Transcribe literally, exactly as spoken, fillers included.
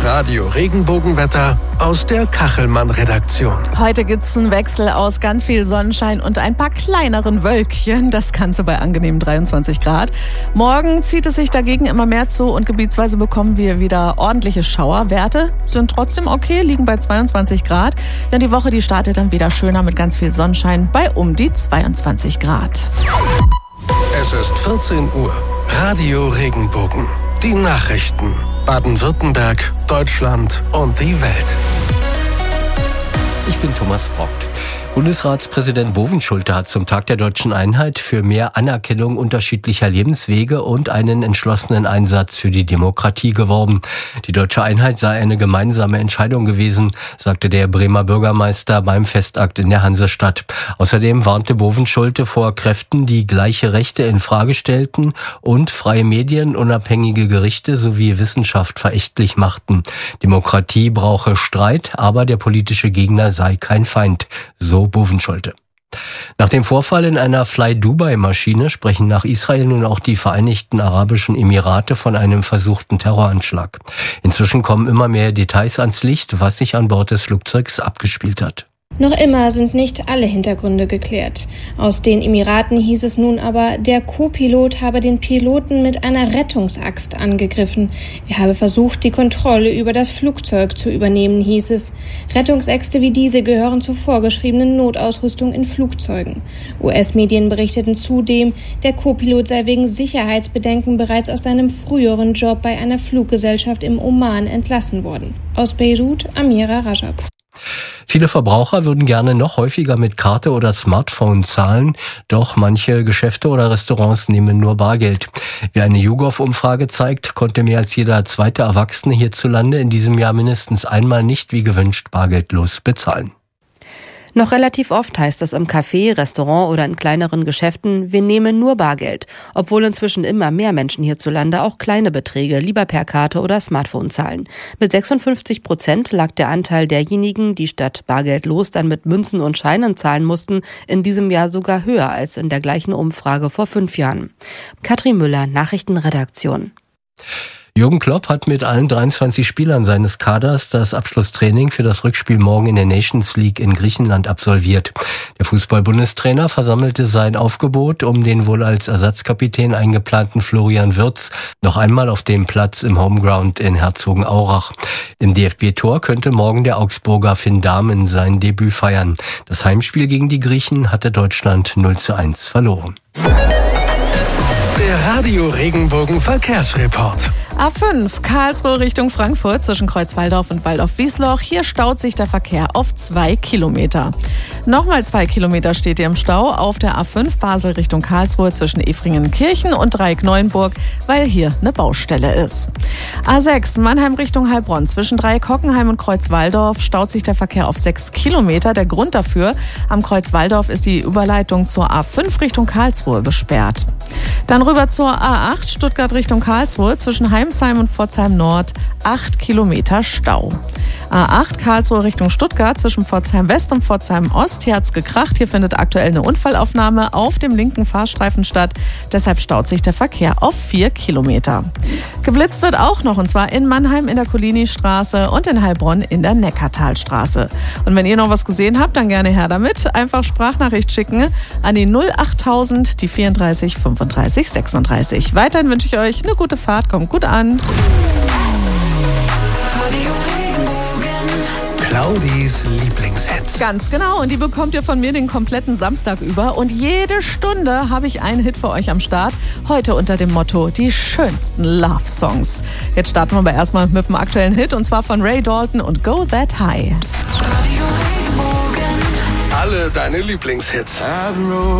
Radio Regenbogenwetter aus der Kachelmann-Redaktion. Heute gibt es einen Wechsel aus ganz viel Sonnenschein und ein paar kleineren Wölkchen. Das Ganze bei angenehmen dreiundzwanzig Grad. Morgen zieht es sich dagegen immer mehr zu und gebietsweise bekommen wir wieder ordentliche Schauerwerte. Sind trotzdem okay, liegen bei zweiundzwanzig Grad. Ja, die Woche, die startet dann wieder schöner mit ganz viel Sonnenschein bei um die zweiundzwanzig Grad. Es ist vierzehn Uhr. Radio Regenbogen. Die Nachrichten. Baden-Württemberg, Deutschland und die Welt. Ich bin Thomas Brockt. Bundesratspräsident Bovenschulte hat zum Tag der Deutschen Einheit für mehr Anerkennung unterschiedlicher Lebenswege und einen entschlossenen Einsatz für die Demokratie geworben. Die Deutsche Einheit sei eine gemeinsame Entscheidung gewesen, sagte der Bremer Bürgermeister beim Festakt in der Hansestadt. Außerdem warnte Bovenschulte vor Kräften, die gleiche Rechte in Frage stellten und freie Medien, unabhängige Gerichte sowie Wissenschaft verächtlich machten. Demokratie brauche Streit, aber der politische Gegner sei kein Feind, so Bovenschulte. Nach dem Vorfall in einer Fly-Dubai-Maschine sprechen nach Israel nun auch die Vereinigten Arabischen Emirate von einem versuchten Terroranschlag. Inzwischen kommen immer mehr Details ans Licht, was sich an Bord des Flugzeugs abgespielt hat. Noch immer sind nicht alle Hintergründe geklärt. Aus den Emiraten hieß es nun aber, der Co-Pilot habe den Piloten mit einer Rettungsaxt angegriffen. Er habe versucht, die Kontrolle über das Flugzeug zu übernehmen, hieß es. Rettungsäxte wie diese gehören zur vorgeschriebenen Notausrüstung in Flugzeugen. U S-Medien berichteten zudem, der Co-Pilot sei wegen Sicherheitsbedenken bereits aus seinem früheren Job bei einer Fluggesellschaft im Oman entlassen worden. Aus Beirut, Amira Rajab. Viele Verbraucher würden gerne noch häufiger mit Karte oder Smartphone zahlen, doch manche Geschäfte oder Restaurants nehmen nur Bargeld. Wie eine YouGov-Umfrage zeigt, konnte mehr als jeder zweite Erwachsene hierzulande in diesem Jahr mindestens einmal nicht wie gewünscht bargeldlos bezahlen. Noch relativ oft heißt es im Café, Restaurant oder in kleineren Geschäften, wir nehmen nur Bargeld, obwohl inzwischen immer mehr Menschen hierzulande auch kleine Beträge lieber per Karte oder Smartphone zahlen. Mit sechsundfünfzig Prozent lag der Anteil derjenigen, die statt bargeldlos dann mit Münzen und Scheinen zahlen mussten, in diesem Jahr sogar höher als in der gleichen Umfrage vor fünf Jahren. Katrin Müller, Nachrichtenredaktion. Jürgen Klopp hat mit allen dreiundzwanzig Spielern seines Kaders das Abschlusstraining für das Rückspiel morgen in der Nations League in Griechenland absolviert. Der Fußball-Bundestrainer versammelte sein Aufgebot, um den wohl als Ersatzkapitän eingeplanten Florian Wirtz noch einmal auf dem Platz im Homeground in Herzogenaurach. Im D F B-Tor könnte morgen der Augsburger Finn Dahmen sein Debüt feiern. Das Heimspiel gegen die Griechen hatte Deutschland null zu eins verloren. Der Radio Regenbogen Verkehrsreport. A fünf, Karlsruhe Richtung Frankfurt zwischen Kreuzwaldorf und Waldorf-Wiesloch. Hier staut sich der Verkehr auf zwei Kilometer. Nochmal zwei Kilometer steht ihr im Stau auf der A fünf Basel Richtung Karlsruhe zwischen Efringen-Kirchen und Dreieck-Neuenburg, weil hier eine Baustelle ist. A sechs, Mannheim Richtung Heilbronn zwischen Dreieck-Hockenheim und Kreuzwaldorf staut sich der Verkehr auf sechs Kilometer. Der Grund dafür, am Kreuzwaldorf ist die Überleitung zur A fünf Richtung Karlsruhe gesperrt. Dann rüber zur A acht, Stuttgart Richtung Karlsruhe, zwischen Heimsheim und Pforzheim Nord, acht Kilometer Stau. A acht, Karlsruhe Richtung Stuttgart, zwischen Pforzheim West und Pforzheim Ost, hier hat's gekracht, hier findet aktuell eine Unfallaufnahme auf dem linken Fahrstreifen statt, deshalb staut sich der Verkehr auf vier Kilometer. Geblitzt wird auch noch, und zwar in Mannheim in der Collini-Straße und in Heilbronn in der Neckartalstraße. Und wenn ihr noch was gesehen habt, dann gerne her damit, einfach Sprachnachricht schicken an die null achttausend, die vierunddreißig fünfunddreißig sechsunddreißig. Weiterhin wünsche ich euch eine gute Fahrt, kommt gut an. Claudis Lieblingshits. Ganz genau, und die bekommt ihr von mir den kompletten Samstag über. Und jede Stunde habe ich einen Hit für euch am Start. Heute unter dem Motto, die schönsten Love-Songs. Jetzt starten wir aber erstmal mit dem aktuellen Hit, und zwar von Ray Dalton und Go That High. Alle deine Lieblingshits.